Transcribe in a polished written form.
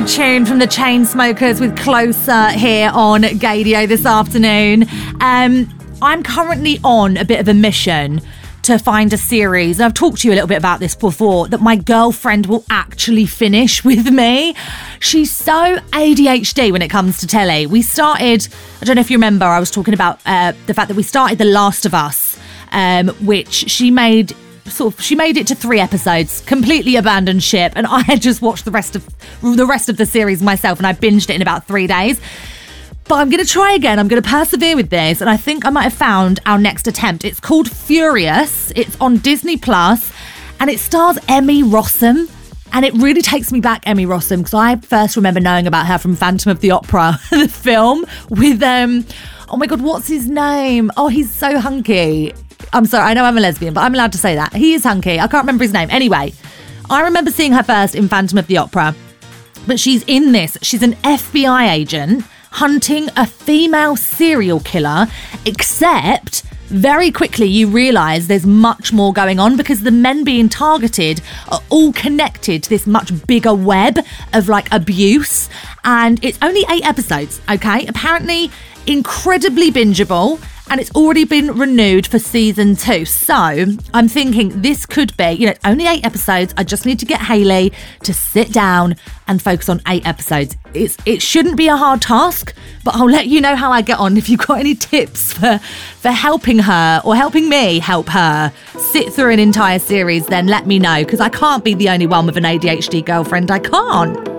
tune from the Chainsmokers with Closer here on Gaydio this afternoon. I'm currently on a bit of a mission to find a series, and I've talked to you a little bit about this before, that my girlfriend will actually finish with me. She's so ADHD when it comes to telly. We started, I don't know if you remember, I was talking about the fact that we started The Last of Us, which she made it to 3 episodes, completely abandoned ship, and I had just watched the rest of the series myself, and I binged it in about 3 days. But I'm going to try again. I'm going to persevere with this, and I think I might have found our next attempt. It's called Furious. It's on Disney Plus, and it stars Emmy Rossum. And it really takes me back, Emmy Rossum, because I first remember knowing about her from Phantom of the Opera, the film with oh my God, what's his name? Oh, he's so hunky. I'm sorry, I know I'm a lesbian, but I'm allowed to say that. He is hunky. I can't remember his name. Anyway, I remember seeing her first in Phantom of the Opera, but she's in this. She's an FBI agent hunting a female serial killer, except very quickly you realise there's much more going on because the men being targeted are all connected to this much bigger web of like abuse. And it's only 8 episodes, okay? Apparently incredibly bingeable, and it's already been renewed for season 2. So I'm thinking this could be, only 8 episodes. I just need to get Hayley to sit down and focus on 8 episodes. It shouldn't be a hard task, but I'll let you know how I get on. If you've got any tips for helping her or helping me help her sit through an entire series, then let me know, because I can't be the only one with an ADHD girlfriend. I can't.